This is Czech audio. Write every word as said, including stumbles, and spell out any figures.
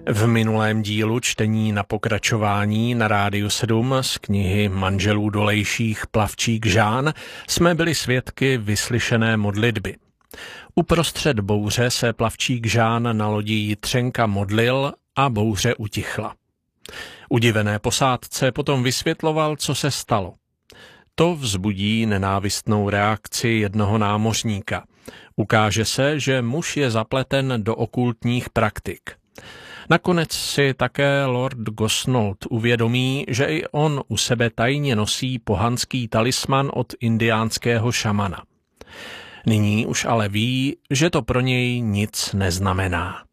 V minulém dílu čtení na pokračování na Rádiu sedm z knihy manželů Dolejších Plavčík Žán jsme byli svědky vyslyšené modlitby. Uprostřed bouře se plavčík Žán na lodi Jitřenka modlil a bouře utichla. Udivené posádce potom vysvětloval, co se stalo. To vzbudí nenávistnou reakci jednoho námořníka. Ukáže se, že muž je zapleten do okultních praktik. Nakonec si také Lord Gosnold uvědomí, že i on u sebe tajně nosí pohanský talisman od indiánského šamana. Nyní už ale ví, že to pro něj nic neznamená.